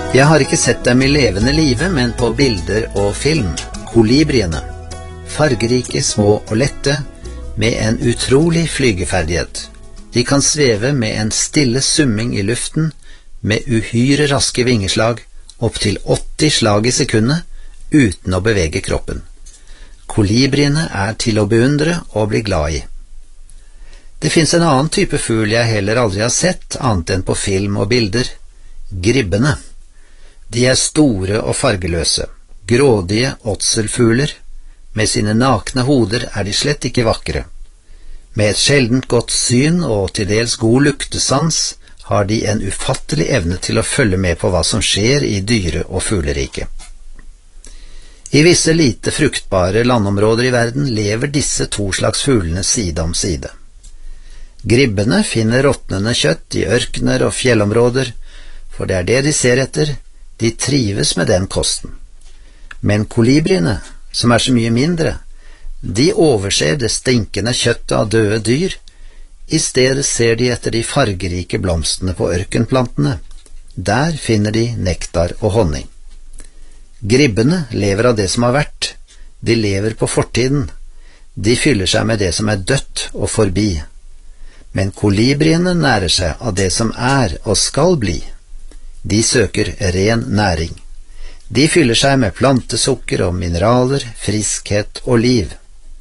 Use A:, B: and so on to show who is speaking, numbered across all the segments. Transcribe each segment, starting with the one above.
A: Jeg har ikke sett dem i levende live, men på bilder og film. Kolibriene. Fargerike, små og lette, med en utrolig flygeferdighet. De kan sveve med en stille summing i luften, med uhyre raske vingeslag, opp til 80 slag i sekundet, uten å bevege kroppen. Kolibriene er til å beundre og bli glad i. Det finnes en annen type fugl jeg heller aldri har sett, annet enn på film og bilder. Gribbene. De er store og fargeløse, grådige åtselfugler. Med sine nakne hoder er de slett ikke vakre. Med et sjeldent godt syn og til dels god luktesans har de en ufattelig evne til å følge med på hva som skjer i dyre- og fugleriket. I visse lite fruktbare landområder i verden lever disse to slags fuglene side om side. Gribbene finner råtnende kjøtt i ørkener og fjellområder, for det er det de ser etter. De trives med den kosten. Men kolibriene, som er så mye mindre, de overser det stinkende kjøttet av døde dyr. I stedet ser de etter de fargerike blomstene på ørkenplantene. Der finner de nektar og honning. Gribbene lever av det som har vært. De lever på fortiden. De fyller seg med det som er dødt og forbi. Men kolibriene nærer seg av det som er og skal bli. De søker ren næring. De fyller seg med plantesukker og mineraler, friskhet og liv.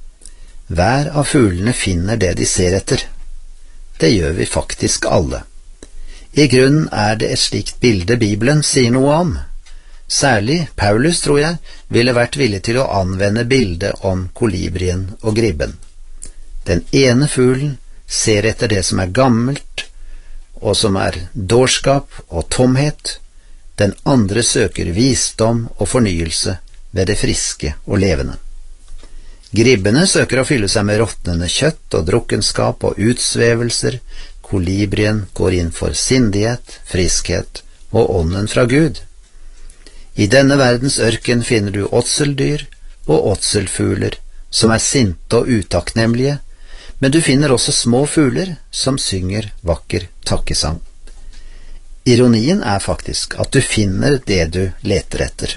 A: Hver av fuglene finner det de ser etter. Det gjør vi faktisk alle. I grunnen er det et slikt bilde Bibelen sier noe om. Særlig Paulus, tror jeg, ville vært villig til å anvende bildet om kolibrien og gribben. Den ene fuglen ser etter det som er gammelt, og som er dårskap og tomhet. Den andre søker visdom og fornyelse ved det friske og levende. Gribbene søker å fylle seg med råtnende kjøtt og drukkenskap og utsvevelser. Kolibrien går inn for sindighet, friskhet og ånden fra Gud. I denne verdens ørken finner du åtseldyr og åtselfugler som er sinte og utakknemlige, men du finner også små fugler som synger vakker takkesang. Ironien er faktisk at du finner det du leter etter.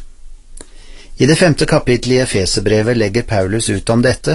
A: I det 5. kapittelet i Efeserbrevet legger Paulus ut om dette.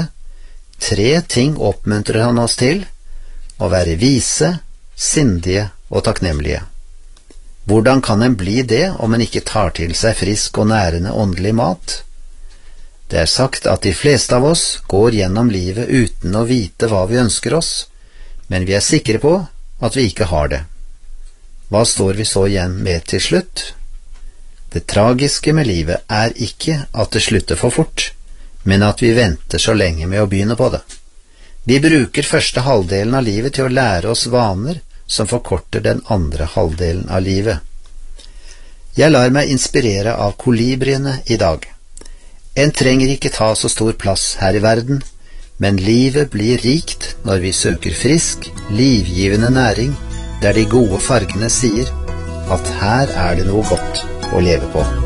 A: 3 ting oppmuntrer han oss til: å være vise, sindige og takknemlige. Hvordan kan en bli det om en ikke tar til seg frisk og nærende åndelig mat? Det er sagt at de fleste av oss går gjennom livet uten å vite hva vi ønsker oss, men vi er sikre på at vi ikke har det. Hva står vi så igjen med til slutt? Det tragiske med livet er ikke at det slutter for fort, men at vi venter så lenge med å begynne på det. Vi bruker første halvdelen av livet til å lære oss vaner som forkorter den andre halvdelen av livet. Jeg lar meg inspirere av kolibriene i dag. En trenger ikke ta så stor plass her i verden, men livet blir rikt når vi søker frisk, livgivende næring, der de gode fargene sier at her er det noe godt å leve på.